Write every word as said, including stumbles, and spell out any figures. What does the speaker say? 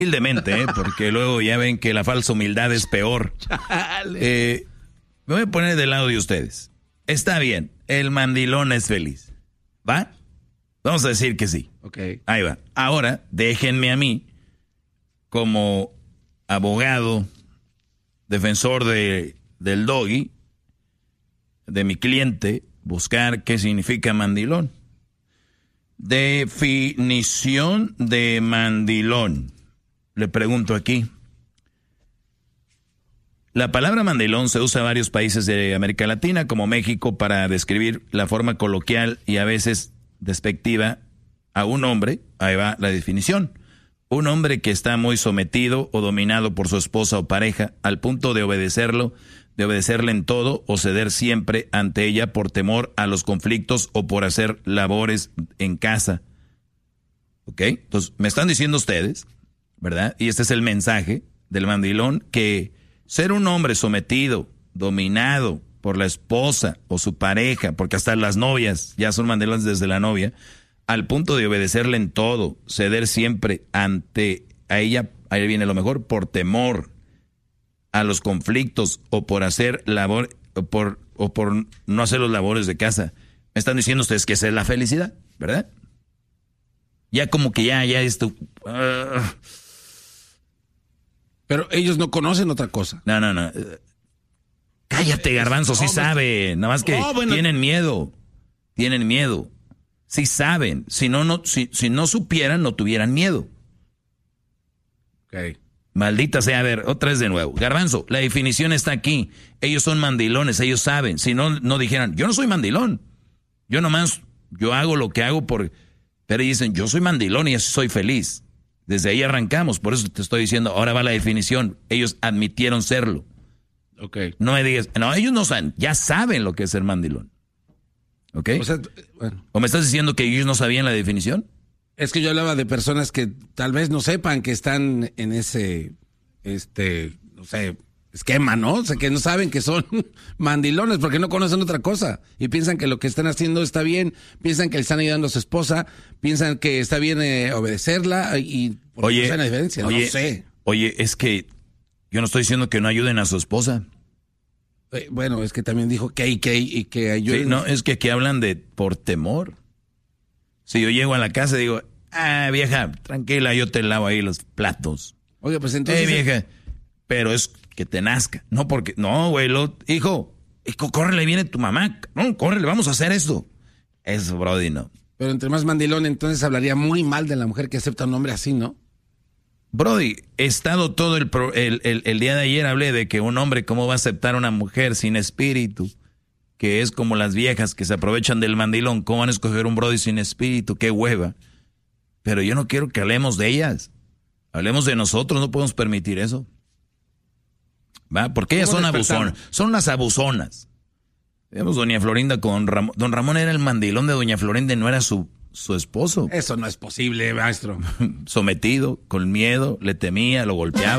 Humildemente, ¿eh? Porque luego ya ven que la falsa humildad es peor. Eh, me voy a poner del lado de ustedes. Está bien, el mandilón es feliz. ¿Va? Vamos a decir que sí. Okay. Ahí va. Ahora, déjenme a mí, como abogado, defensor de, del doggy, de mi cliente, buscar qué significa mandilón. Definición de mandilón. Le pregunto aquí. La palabra mandilón se usa en varios países de América Latina, como México, para describir la forma coloquial y a veces despectiva a un hombre. Ahí va la definición. Un hombre que está muy sometido o dominado por su esposa o pareja al punto de obedecerlo, de obedecerle en todo o ceder siempre ante ella por temor a los conflictos o por hacer labores en casa. ¿Ok? Entonces, me están diciendo ustedes, ¿verdad? Y este es el mensaje del mandilón, que ser un hombre sometido, dominado por la esposa o su pareja, porque hasta las novias ya son mandilones desde la novia, al punto de obedecerle en todo, ceder siempre ante a ella, ahí viene lo mejor, por temor a los conflictos o por hacer labor, o por, o por no hacer los labores de casa. Me están diciendo ustedes que esa es la felicidad, ¿verdad? Ya como que ya, ya esto... Uh, Pero ellos no conocen otra cosa. No, no, no. Cállate, Garbanzo, sí saben. Nada más que oh, bueno. tienen miedo. Tienen miedo. Sí saben. Si no, no, si, si no supieran, no tuvieran miedo. Ok. Maldita sea. A ver, otra vez de nuevo. Garbanzo, la definición está aquí. Ellos son mandilones, ellos saben. Si no, no dijeran, yo no soy mandilón. Yo nomás, yo hago lo que hago por... Pero dicen, yo soy mandilón y así soy feliz. Desde ahí arrancamos, por eso te estoy diciendo, ahora va la definición. Ellos admitieron serlo. Ok. No me digas, no, ellos no saben, ya saben lo que es ser mandilón. ¿Ok? O sea, bueno. ¿O me estás diciendo que ellos no sabían la definición? Es que yo hablaba de personas que tal vez no sepan que están en ese, este, no sé, esquema, ¿no? O sea, que no saben que son mandilones porque no conocen otra cosa y piensan que lo que están haciendo está bien, piensan que le están ayudando a su esposa, piensan que está bien eh, obedecerla y oye, no sé la diferencia, oye, no sé. Oye, es que yo no estoy diciendo que no ayuden a su esposa. Eh, bueno, es que también dijo que hay que y que ayuden. Sí, no, es que aquí hablan de por temor. Si yo llego a la casa y digo, ah, vieja, tranquila, yo te lavo ahí los platos. Oye, pues entonces... Eh, vieja, pero es que te nazca. No, porque, no, güey, lo, hijo, hijo, córrele, viene tu mamá. No, córrele, vamos a hacer esto. Eso, brody, no. Pero entre más mandilón, entonces hablaría muy mal de la mujer que acepta un hombre así, ¿no? Brody, he estado todo el, pro, el, el, el día de ayer, hablé de que un hombre, ¿cómo va a aceptar a una mujer sin espíritu? Que es como las viejas que se aprovechan del mandilón. ¿Cómo van a escoger un brody sin espíritu? ¡Qué hueva! Pero yo no quiero que hablemos de ellas. Hablemos de nosotros, no podemos permitir eso. ¿Va? Porque ellas son abusonas. Son unas abusonas. Vemos doña Florinda con Ramón. Don Ramón era el mandilón de doña Florinda y no era su, su esposo. Eso no es posible, maestro. Sometido, con miedo, le temía, lo golpeaba.